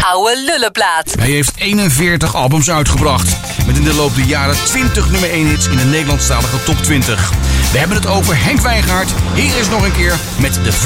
oude lullenplaat. Hij heeft 41 albums uitgebracht. Met in de loop der jaren 20 nummer 1 hits in de Nederlandstalige top 20. We hebben het over Henk Wijngaard. Hier is nog een keer met de